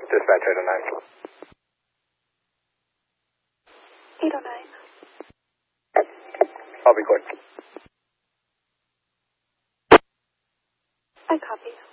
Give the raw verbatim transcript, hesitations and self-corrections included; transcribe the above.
Dispatch eight oh nine. eight oh nine. I'll be quick. I copy.